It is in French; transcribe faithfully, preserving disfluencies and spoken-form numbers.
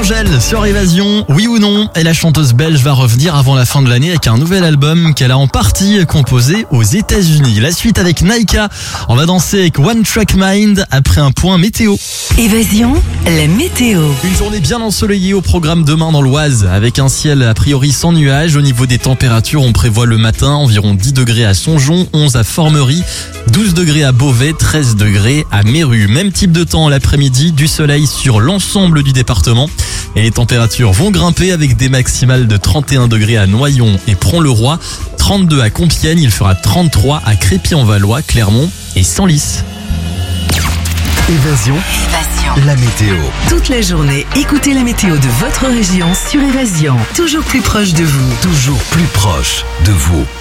Angèle sur Évasion, oui ou non? Et la chanteuse belge va revenir avant la fin de l'année avec un nouvel album qu'elle a en partie composé aux États-Unis. La suite avec Naika. On va danser avec One Track Mind après un point météo. Évasion, la météo. Une journée bien ensoleillée au programme demain dans l'Oise avec un ciel a priori sans nuages. Au niveau des températures, on prévoit le matin environ dix degrés à Songeon, onze à Formerie, douze degrés à Beauvais, treize degrés à Méru. Même type de temps l'après-midi, du soleil sur l'ensemble du département. Et les températures vont grimper avec des maximales de trente et un degrés à Noyon et Pont-le-Roi, trente-deux à Compiègne, il fera trente-trois à Crépy-en-Valois, Clermont et Senlis. Évasion, Évasion. la météo. Toute la journée, écoutez la météo de votre région sur Évasion. Toujours plus proche de vous. Toujours plus proche de vous.